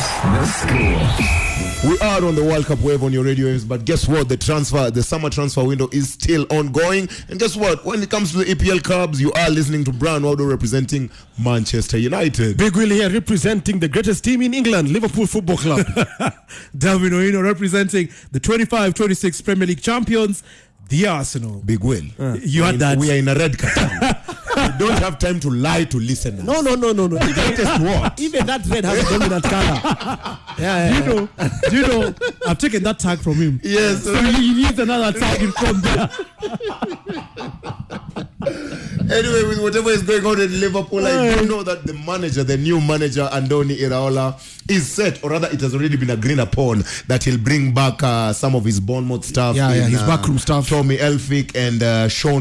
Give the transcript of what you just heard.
the score. We are on the World Cup wave on your radio waves, but guess what? The summer transfer window is still ongoing. And guess what? When it comes to the EPL clubs, you are listening to Brian Waldo representing Manchester United. Big Will here representing the greatest team in England, Liverpool Football Club. Darwin Oino representing the 25-26 Premier League champions, the Arsenal. Big Will. You had that. We are in a red carton. We don't have time to lie to listeners. No. The greatest what? Even that red has a dominant color. Yeah. Do you know, I've taken that tag from him. Yes. So he needs another tag from there. Anyway, with whatever is going on in Liverpool, I do know that the manager, the new manager, Andoni Iraola, is set, or rather it has already been agreed upon that he'll bring back some of his Bournemouth staff. His backroom staff. Tommy Elphick and Sean